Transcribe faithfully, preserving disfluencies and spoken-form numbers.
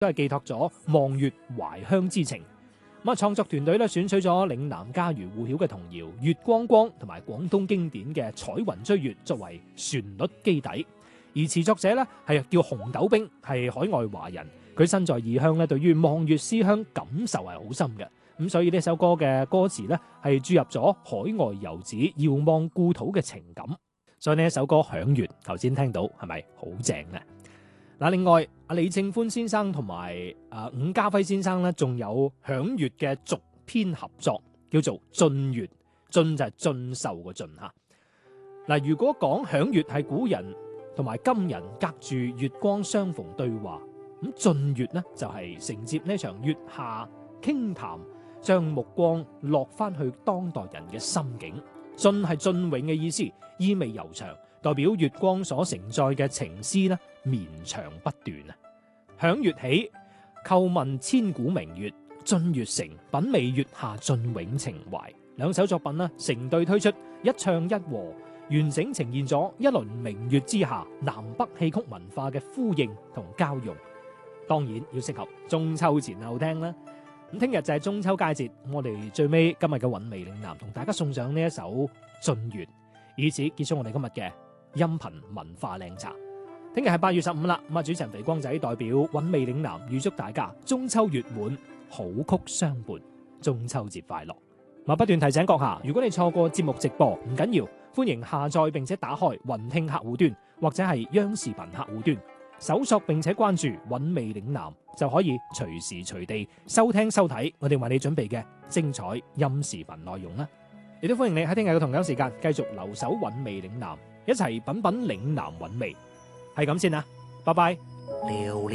都係寄託咗望月懷鄉之情。咁啊，創作團隊咧選取咗嶺南家喻戶曉嘅童謠《月光光》同埋廣東經典嘅《彩雲追月》作為旋律基底，而詞作者咧係叫紅豆冰，係海外華人，佢身在異鄉咧，對於望月思鄉感受係好深嘅。咁所以呢首歌嘅歌詞咧係注入咗海外遊子遙望故土嘅情感。所以呢一首歌《響月》，頭先聽到係咪好正呢？嗱，另外阿李正歡先生同埋誒伍家輝先生咧，仲有《響月》嘅續編合作，叫做《進月》，進就係進秀個進吓。嗱，如果講《響月》係古人同埋今人隔住月光相逢對話，咁《進月》呢就係承接呢場月下傾談，將目光落翻去當代人嘅心境。進係雋永嘅意思，意味悠長，代表月光所承載嘅情思呢綿長不斷啊！響月起，叩問千古明月，進月成，品味月下雋永情懷。兩首作品呢成對推出，一唱一和，完整呈現咗一輪明月之下南北戲曲文化嘅呼應同交融。當然要適合中秋前後聽啦。咁聽日就係中秋佳節，我哋最尾今日嘅韻味嶺南同大家送上呢一首《進月》，以此結束我哋今日嘅音頻文化靚茶。聽日係八月十五啦，咁啊主持人肥光仔代表韻味嶺南預祝大家中秋月滿，好曲相伴，中秋節快樂。我不斷提醒閣下，如果你錯過節目直播唔緊要，歡迎下載並且打開雲聽客戶端或者係央視頻客戶端，搜索並且關注韻味嶺南，就可以隨時隨地收聽收睇我哋為你準備嘅精彩音視頻內容啦。亦都歡迎你喺聽日嘅同樣時間繼續留守韻味嶺南，一齊品品嶺南韻味。係咁先啦，拜拜。